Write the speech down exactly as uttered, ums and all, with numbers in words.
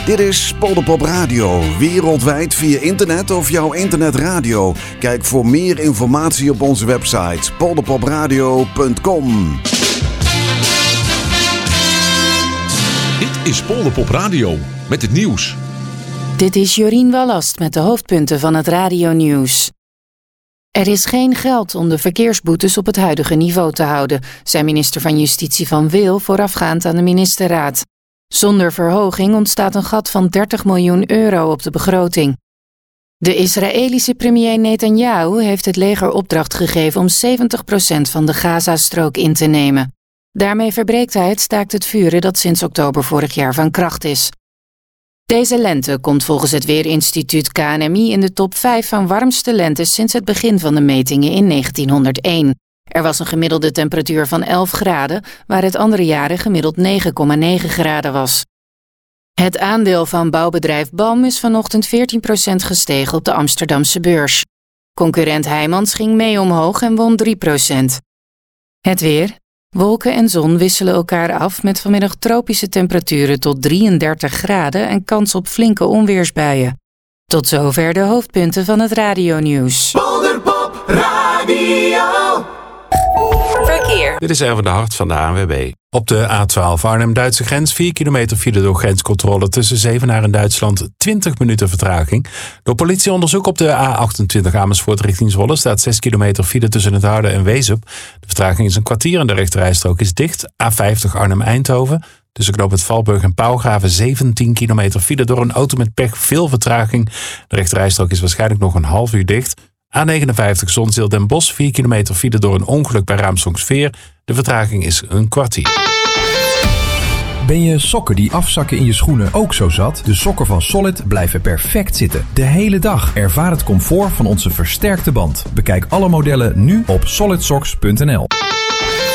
Dit is Polderpop Radio, wereldwijd via internet of jouw internetradio. Kijk voor meer informatie op onze website polderpopradio punt com. Dit is Polderpop Radio met het nieuws. Dit is Jorien Wallast met de hoofdpunten van het radionieuws. Er is geen geld om de verkeersboetes op het huidige niveau te houden, zei minister van Justitie Van Wil voorafgaand aan de ministerraad. Zonder verhoging ontstaat een gat van dertig miljoen euro op de begroting. De Israëlische premier Netanyahu heeft het leger opdracht gegeven om zeventig procent van de Gazastrook in te nemen. Daarmee verbreekt hij het staakt het vuren dat sinds oktober vorig jaar van kracht is. Deze lente komt volgens het Weerinstituut K N M I in de top vijf van warmste lentes sinds het begin van de metingen in negentienhonderdéén. Er was een gemiddelde temperatuur van elf graden, waar het andere jaren gemiddeld negen komma negen graden was. Het aandeel van bouwbedrijf B A M is vanochtend veertien procent gestegen op de Amsterdamse beurs. Concurrent Heijmans ging mee omhoog en won drie procent. Het weer. Wolken en zon wisselen elkaar af met vanmiddag tropische temperaturen tot drieëndertig graden en kans op flinke onweersbuien. Tot zover de hoofdpunten van het radionieuws. Polderpop Radio. Verkeer. Dit is Erwin de Hart van de A N W B. Op de A twaalf Arnhem-Duitse grens vier kilometer file door grenscontrole tussen Zevenaar en Duitsland, twintig minuten vertraging. Door politieonderzoek op de A achtentwintig Amersfoort richting Zwolle staat zes kilometer file tussen het Harde en Wezep. De vertraging is een kwartier en de rechterrijstrook is dicht. A vijftig Arnhem-Eindhoven. Tussen knoop het Valburg en Pauwgraven zeventien kilometer file door een auto met pech, veel vertraging. De rechterrijstrook is waarschijnlijk nog een half uur dicht. A negenenvijftig Zonzeel Den Bosch, vier kilometer file door een ongeluk bij Raamsdonksveer. De vertraging is een kwartier. Ben je sokken die afzakken in je schoenen ook zo zat? De sokken van Solid blijven perfect zitten. De hele dag. Ervaar het comfort van onze versterkte band. Bekijk alle modellen nu op solid socks punt n l.